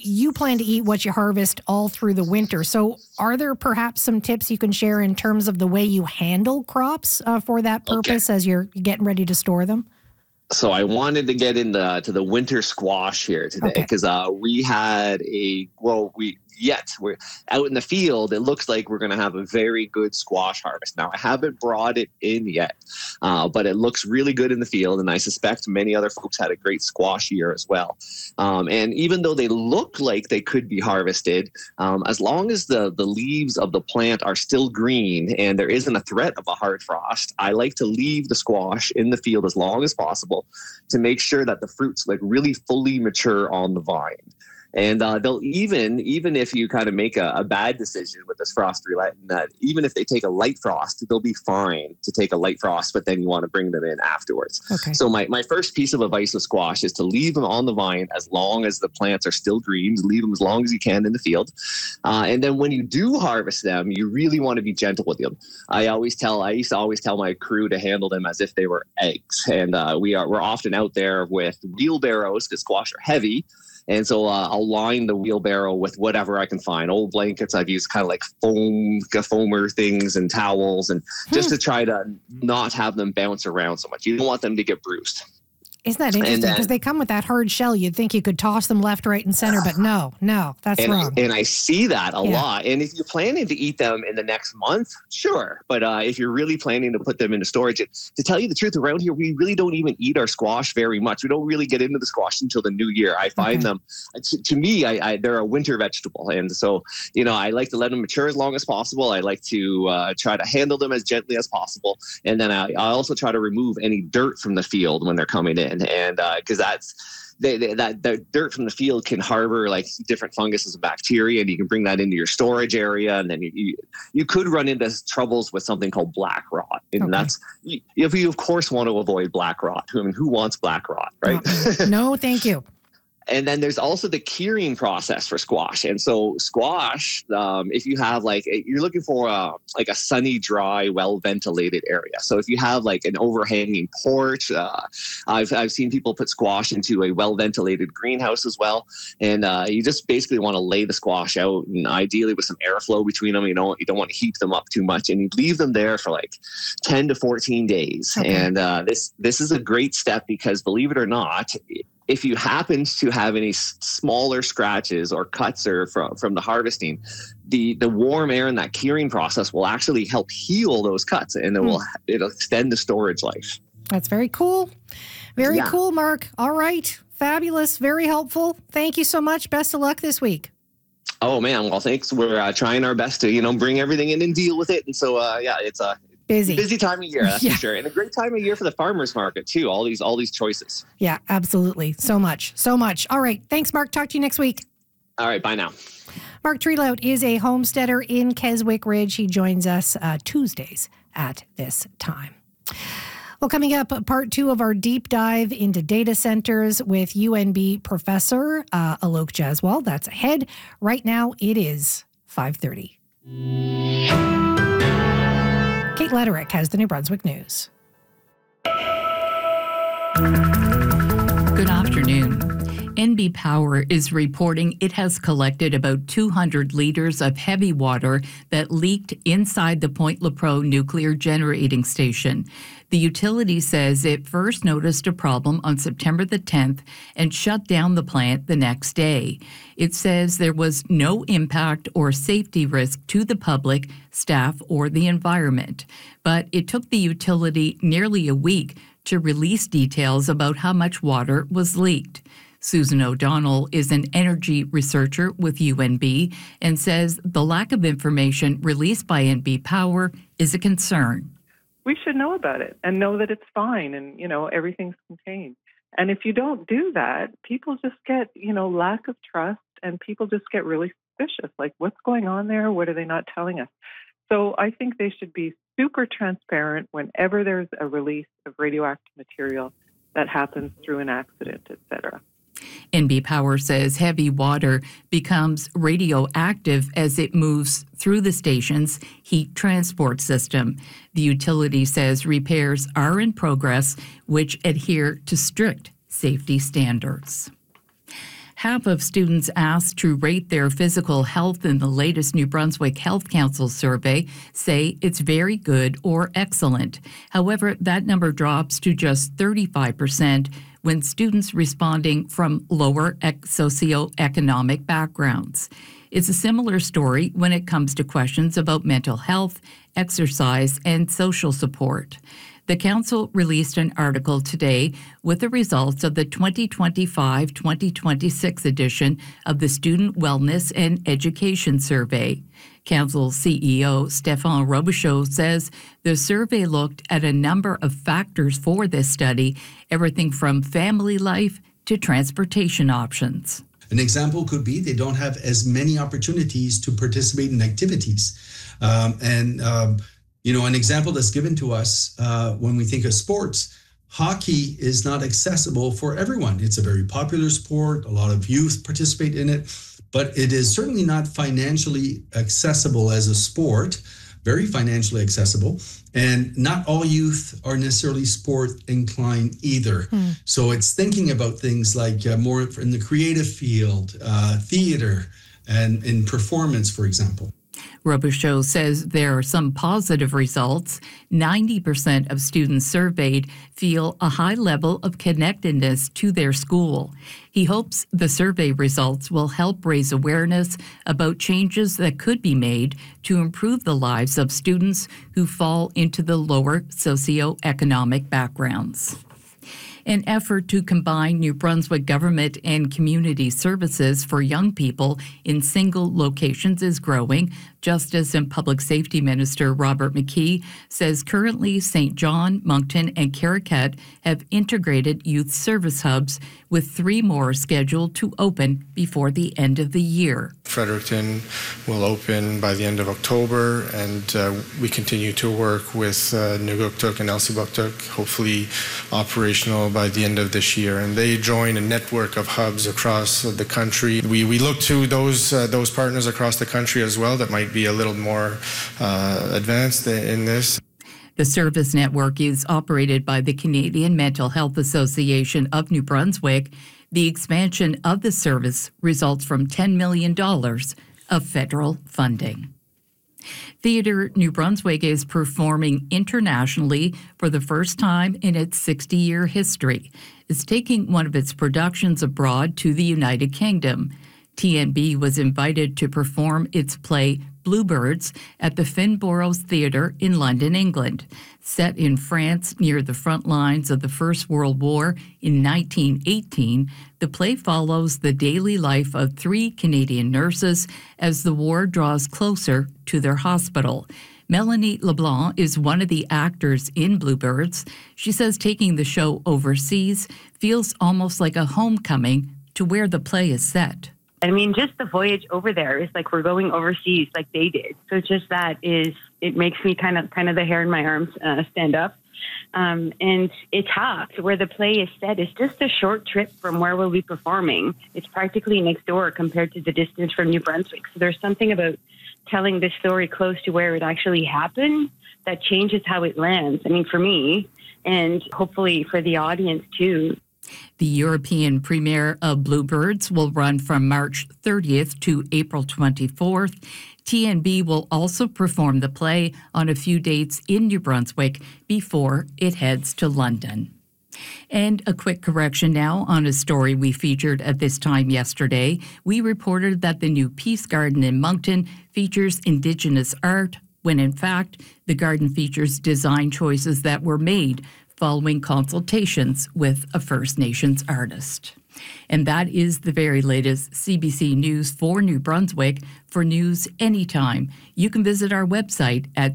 you plan to eat what you harvest all through the winter. So are there perhaps some tips you can share in terms of the way you handle crops for that purpose as you're getting ready to store them? So I wanted to get into the winter squash here today because we had we're out in the field. It looks like we're going to have a very good squash harvest. Now, I haven't brought it in yet, but it looks really good in the field. And I suspect many other folks had a great squash year as well. And even though they look like they could be harvested, as long as the leaves of the plant are still green and there isn't a threat of a hard frost, I like to leave the squash in the field as long as possible to make sure that the fruits like really fully mature on the vine. And they'll even if you kind of make a bad decision with this frost roulette, that even if they take a light frost, they'll be fine to take a light frost, but then you want to bring them in afterwards. Okay. So my first piece of advice with squash is to leave them on the vine as long as the plants are still green. Leave them as long as you can in the field. And then when you do harvest them, you really want to be gentle with them. I used to always tell my crew to handle them as if they were eggs. And we're often out there with wheelbarrows because squash are heavy. And so I'll line the wheelbarrow with whatever I can find. Old blankets, I've used kind of like foamer things and towels, and just to try to not have them bounce around so much. You don't want them to get bruised. Isn't that interesting? Because they come with that hard shell. You'd think you could toss them left, right, and center, but no, that's wrong. And I see that a lot. And if you're planning to eat them in the next month, sure. But if you're really planning to put them into storage, to tell you the truth, around here, we really don't even eat our squash very much. We don't really get into the squash until the new year. I find them, to me, they're a winter vegetable. And so, I like to let them mature as long as possible. I like to try to handle them as gently as possible. And then I also try to remove any dirt from the field when they're coming in. And because that dirt from the field can harbor like different funguses and bacteria, and you can bring that into your storage area, and then you could run into troubles with something called black rot, and that's if you of course want to avoid black rot. I mean, who wants black rot, right? No, thank you. And then there's also the curing process for squash. And so squash, if you have you're looking for a sunny, dry, well-ventilated area. So if you have like an overhanging porch, I've seen people put squash into a well-ventilated greenhouse as well. And you just basically want to lay the squash out, and ideally with some airflow between them. You don't want to heat them up too much, and you leave them there for like 10 to 14 days. Okay. And this is a great step because, believe it or not, if you happen to have any smaller scratches or cuts from the harvesting, the warm air in that curing process will actually help heal those cuts, and it'll extend the storage life. That's very cool. Very cool, Mark. All right. Fabulous. Very helpful. Thank you so much. Best of luck this week. Oh, man. Well, thanks. We're trying our best to, bring everything in and deal with it. And so, it's a busy time of year, that's for sure. And a great time of year for the farmers market, too. All these choices. Yeah, absolutely. So much. All right. Thanks, Mark. Talk to you next week. All right. Bye now. Mark Trelout is a homesteader in Keswick Ridge. He joins us Tuesdays at this time. Well, coming up, part 2 of our deep dive into data centers with UNB professor Alok Jaswal. That's ahead. Right now, it is 5:30. Kate Lederick has the New Brunswick News. Good afternoon. NB Power is reporting it has collected about 200 liters of heavy water that leaked inside the Point Lepreau nuclear generating station. The utility says it first noticed a problem on September the 10th and shut down the plant the next day. It says there was no impact or safety risk to the public, staff, or the environment. But it took the utility nearly a week to release details about how much water was leaked. Susan O'Donnell is an energy researcher with UNB and says the lack of information released by NB Power is a concern. We should know about it and know that it's fine and, everything's contained. And if you don't do that, people just get, lack of trust, and people just get really suspicious. Like, what's going on there? What are they not telling us? So I think they should be super transparent whenever there's a release of radioactive material that happens through an accident, et cetera. NB Power says heavy water becomes radioactive as it moves through the station's heat transport system. The utility says repairs are in progress, which adhere to strict safety standards. Half of students asked to rate their physical health in the latest New Brunswick Health Council survey say it's very good or excellent. However, that number drops to just 35% when students responding from lower socioeconomic backgrounds. It's a similar story when it comes to questions about mental health, exercise, and social support. The Council released an article today with the results of the 2025-2026 edition of the Student Wellness and Education Survey. Council CEO Stéphane Robichaud says the survey looked at a number of factors for this study, everything from family life to transportation options. An example could be they don't have as many opportunities to participate in activities. An example that's given to us when we think of sports, hockey is not accessible for everyone. It's a very popular sport. A lot of youth participate in it, but it is certainly not financially accessible as a sport, very financially accessible. And not all youth are necessarily sport inclined either. So it's thinking about things like more in the creative field, theater, and in performance, for example. Robichaud says there are some positive results. 90% of students surveyed feel a high level of connectedness to their school. He hopes the survey results will help raise awareness about changes that could be made to improve the lives of students who fall into the lower socioeconomic backgrounds. An effort to combine New Brunswick government and community services for young people in single locations is growing. Justice and Public Safety Minister Robert McKee says currently St. John, Moncton, and Caracat have integrated youth service hubs, with 3 more scheduled to open before the end of the year. Fredericton will open by the end of October, and we continue to work with Nuguktuk and Elsipogtog, hopefully operational by the end of this year. And they join a network of hubs across the country. We look to those partners across the country as well that might be a little more advanced in this. The service network is operated by the Canadian Mental Health Association of New Brunswick. The expansion of the service results from $10 million of federal funding. Theatre New Brunswick is performing internationally for the first time in its 60-year history. It's taking one of its productions abroad to the United Kingdom. TNB was invited to perform its play Bluebirds at the Finboroughs Theatre in London, England. Set in France near the front lines of the First World War in 1918, the play follows the daily life of 3 Canadian nurses as the war draws closer to their hospital. Melanie LeBlanc is one of the actors in Bluebirds. She says taking the show overseas feels almost like a homecoming to where the play is set. I mean, just the voyage over there is like we're going overseas like they did. So just that it makes me kind of the hair in my arms stand up. And it's tough. Where the play is set is just a short trip from where we'll be performing. It's practically next door compared to the distance from New Brunswick. So there's something about telling this story close to where it actually happened that changes how it lands. I mean, for me, and hopefully for the audience too. The European premiere of Bluebirds will run from March 30th to April 24th. TNB will also perform the play on a few dates in New Brunswick before it heads to London. And a quick correction now on a story we featured at this time yesterday. We reported that the new Peace Garden in Moncton features Indigenous art, when in fact the garden features design choices that were made following consultations with a First Nations artist. And that is the very latest CBC News for New Brunswick. For news anytime, you can visit our website at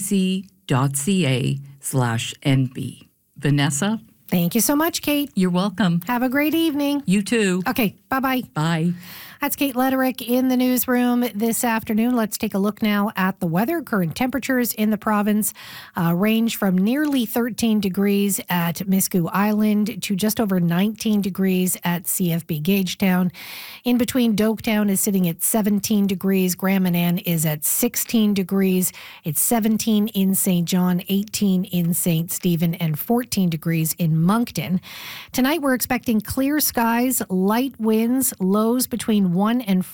cbc.ca/NB. Vanessa? Thank you so much, Kate. You're welcome. Have a great evening. You too. Okay, bye-bye. Bye. That's Kate Lederick in the newsroom this afternoon. Let's take a look now at the weather. Current temperatures in the province range from nearly 13 degrees at Miscou Island to just over 19 degrees at CFB Gagetown. In between, Doketown is sitting at 17 degrees. Grand Manan is at 16 degrees. It's 17 in St. John, 18 in St. Stephen, and 14 degrees in Moncton. Tonight, we're expecting clear skies, light winds, lows between 1 and